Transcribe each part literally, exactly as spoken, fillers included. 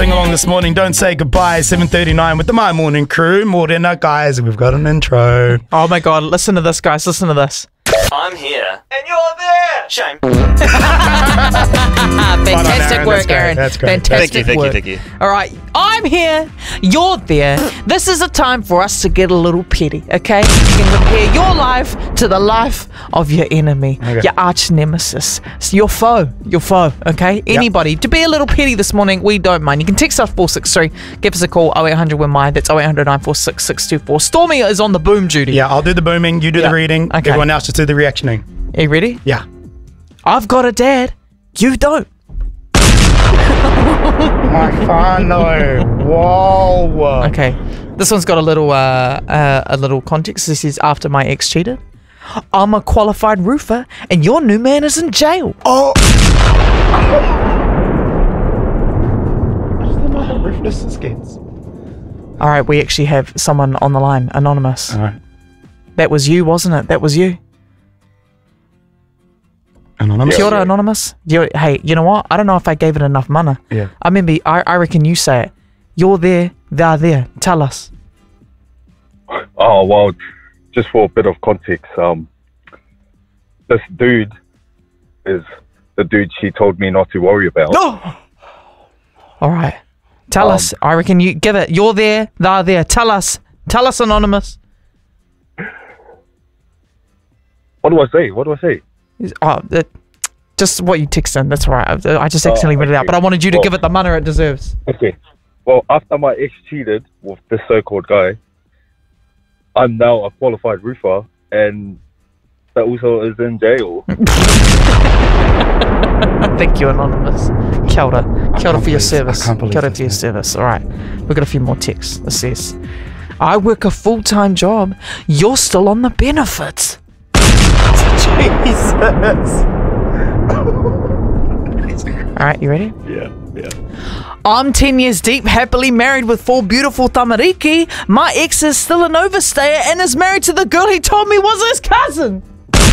sing along this morning. Don't say goodbye. seven thirty-nine with the My Morning Crew. Morena, guys. We've got an intro. Oh my God! Listen to this, guys. Listen to this. I'm here. And you're there. Shame. Fantastic Aaron. work, That's Aaron. That's great. Fantastic Thank you, thank work. you, thank you. All right, I'm here. You're there. This is a time for us to get a little petty, okay? You can compare your life to the life of your enemy, Okay. your arch nemesis, your foe, your foe, okay? Anybody. To be a little petty this morning, we don't mind. You can text us four six three, give us a call, oh eight hundred when mine. That's oh eight hundred nine four six six two four. Stormy is on the boom duty. Yeah, I'll do the booming. You do Yeah. the reading. Okay. Everyone else just do the reactioning. Are you ready? Yeah. I've got a dad. You don't. My father. Whoa. Okay, this one's got a little uh, uh, a little context. This is after my ex cheated. I'm a qualified roofer, and your new man is in jail. Oh. I just don't know how ruthless this gets. All right, we actually have someone on the line, anonymous. All right. That was you, wasn't it? That was you. Anonymous. Kia ora, anonymous. You, hey, you know what? I don't know if I gave it enough mana. Yeah. I remember. I, I reckon you say it. You're there. They're there. Tell us. Oh, well, just for a bit of context, um, this dude is the dude she told me not to worry about. No. All right. Tell Um, us. I reckon you give it. You're there. They're there. Tell us. Tell us, anonymous. What do I say? What do I say? Oh, that, just what you texted in. That's all right. I, I just Oh, accidentally read it out, okay. but I wanted you to Well- give it the mana it deserves. Okay. Well, after my ex cheated with this so-called guy, I'm now a qualified roofer, and that also is in jail. Thank you, anonymous. Kia ora. Kia ora for your believe- service. I can't believe Kia ora this, for your man. service. All right. We've got a few more texts. This says, I work a full-time job. You're still on the benefits. Jesus. All right, you ready? Yeah. Yeah. I'm ten years deep, happily married with four beautiful tamariki. My ex is still an overstayer and is married to the girl he told me was his cousin.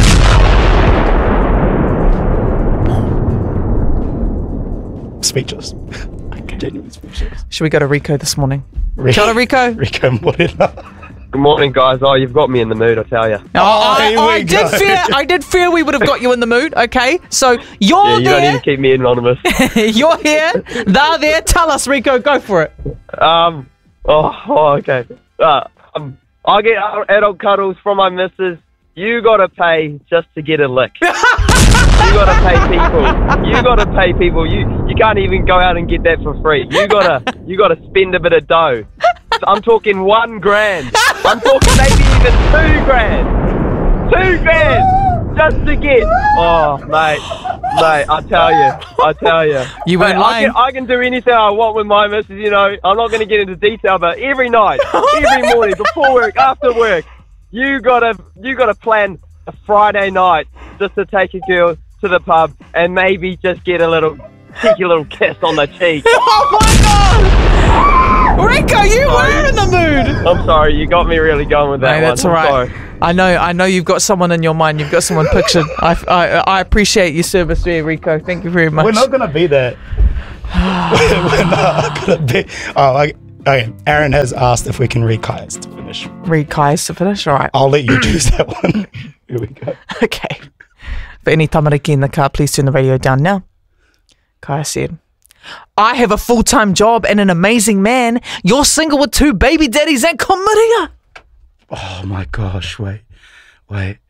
Speechless. Genuine speechless. Should we go to Rico this morning? Rico. Kia ora, Rico. Rico Morena. Good morning, guys. Oh, you've got me in the mood, I tell you. Oh, I, here we I did go. fear. I did fear we would have got you in the mood. Okay, so you're Yeah, you don't there. need to keep me anonymous. You're here. They're there. Tell us, Rico. Go for it. um. Oh, oh, okay. Uh, um, I get adult cuddles from my missus. You gotta pay just to get a lick. You gotta pay people. You gotta pay people. You you can't even go out and get that for free. You gotta you gotta spend a bit of dough. So I'm talking one grand. I'm talking maybe even two grand. Two grand just to get. Oh, mate, mate, I tell you, I tell you. You Mate, weren't I lying. can, I can do anything I want with my missus. You know, I'm not going to get into detail, but every night, every morning, before work, after work, you gotta you gotta plan a Friday night just to take a girl to the pub and maybe just get a little cheeky little kiss on the cheek. Oh my God, Rico, you were in the mood. I'm sorry, you got me really going with that Hey, one. that's all I'm right. sorry. I know. I know you've got someone in your mind. You've got someone pictured. I, I, I appreciate your service there, Rico. Thank you very much. We're not gonna be that. We're not gonna be. Oh, like, okay. Aaron has asked if we can read Kai's to finish. Read Kai's to finish. All right. I'll let you choose that one. Here we go. Okay. For any tamariki in the car, please turn the radio down now. Kai said, I have a full-time job and an amazing man. You're single with two baby daddies and chlamydia. Oh my gosh! Wait, wait.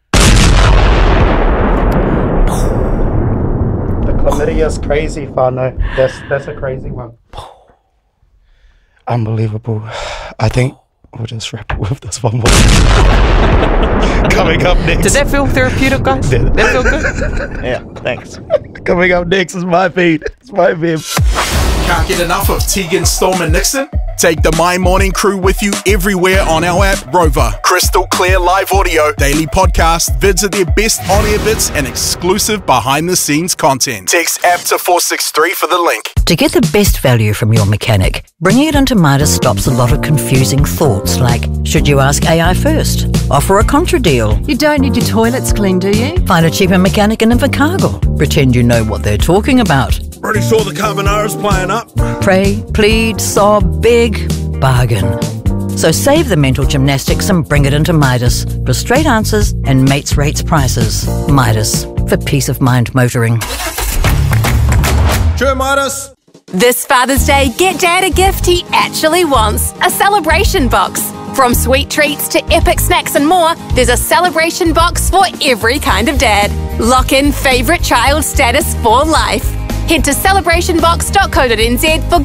The chlamydia's crazy, Fano. That's that's a crazy one. Unbelievable. I think we'll just wrap it with this one more. Coming up next. Did that feel therapeutic, guys? Did it? That feel good? Yeah, thanks. Coming up next is my feed. It's my feed. Can't get enough of Tegan, Storm and Nixon? Take the My Morning Crew with you everywhere on our app, Rover. Crystal clear live audio, daily podcast, vids of their best on-air bits and exclusive behind-the-scenes content. Text app to four six three for the link. To get the best value from your mechanic, bringing it into Midas stops a lot of confusing thoughts like, should you ask A I first? Offer a contra deal? You don't need your toilets cleaned, do you? Find a cheaper mechanic in Invercargill. Pretend you know what they're talking about. Already saw the carbonara's playing up. Pray, plead, sob, beg, bargain. So save the mental gymnastics and bring it into Midas for straight answers and mates rates prices. Midas, for peace of mind motoring. Sure, Midas. This Father's Day, get Dad a gift he actually wants. A celebration box. From sweet treats to epic snacks and more, there's a celebration box for every kind of dad. Lock in favourite child status for life. Head to celebration box dot co dot n z for